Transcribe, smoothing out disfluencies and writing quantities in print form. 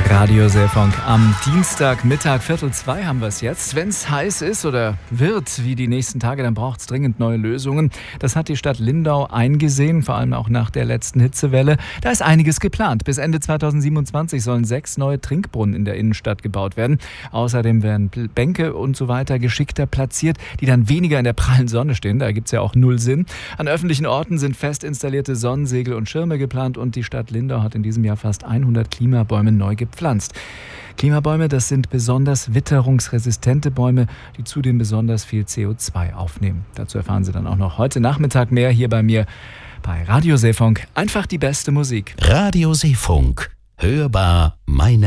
Radio Seefunk am Dienstagmittag, 1:45 haben wir es jetzt. Wenn es heiß ist oder wird wie die nächsten Tage, dann braucht es dringend neue Lösungen. Das hat die Stadt Lindau eingesehen, vor allem auch nach der letzten Hitzewelle. Da ist einiges geplant. Bis Ende 2027 sollen 6 neue Trinkbrunnen in der Innenstadt gebaut werden. Außerdem werden Bänke und so weiter geschickter platziert, die dann weniger in der prallen Sonne stehen. Da gibt es ja auch null Sinn. An öffentlichen Orten sind fest installierte Sonnensegel und Schirme geplant und die Stadt Lindau hat in diesem Jahr fast 100 Klimabäume neu gepflanzt. Klimabäume, das sind besonders witterungsresistente Bäume, die zudem besonders viel CO2 aufnehmen. Dazu erfahren Sie dann auch noch heute Nachmittag mehr hier bei mir bei Radio Seefunk. Einfach die beste Musik. Radio Seefunk. Hörbar meine